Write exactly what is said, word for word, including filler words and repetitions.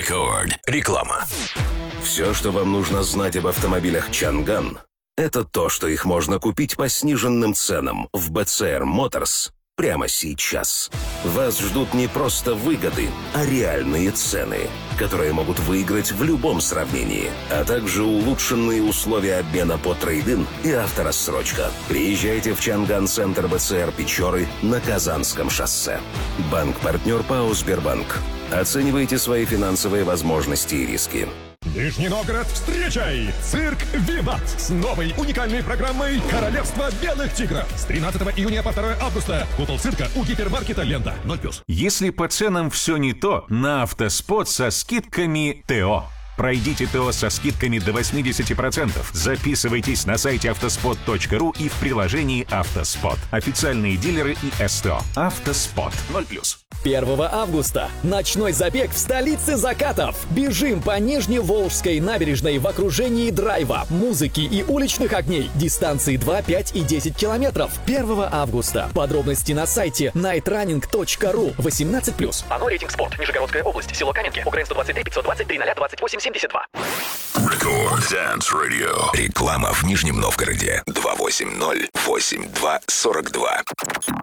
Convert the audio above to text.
Рекорд. Реклама. Все, что вам нужно знать об автомобилях Чанган, это то, что их можно купить по сниженным ценам в би си ар Motors прямо сейчас. Вас ждут не просто выгоды, а реальные цены, которые могут выиграть в любом сравнении, а также улучшенные условия обмена по трейд-ин и авторассрочка. Приезжайте в Чанган-центр би си ар Печоры на Казанском шоссе. Банк-партнер ПАО «Сбербанк». Оценивайте свои финансовые возможности и риски. Нижний Новгород, встречай! Цирк «Виват» с новой уникальной программой «Королевство белых тигров». С тринадцатого июня по второе августа. Купол цирка у гипермаркета «Лента». ноль плюс. Если по ценам все не то, на «Автоспот» со скидками ТО. Пройдите ТО со скидками до восемьдесят процентов. Записывайтесь на сайте автоспот точка ру и в приложении «Автоспот». Официальные дилеры и СТО. «Автоспот». ноль плюс. первого августа. Ночной забег в столице закатов. Бежим по Нижневолжской набережной в окружении драйва, музыки и уличных огней. Дистанции два, пять и десять километров. первого августа. Подробности на сайте найтранинг точка ру. восемнадцать плюс. Оно рейтинг спорт. Нижегородская область. Село Каменки. Украин сто двадцать три пятьсот двадцать три ноль двадцать восемь семьдесят два. Рекорд Dance Radio. Реклама в Нижнем Новгороде. два восемь ноль восемь два сорок два.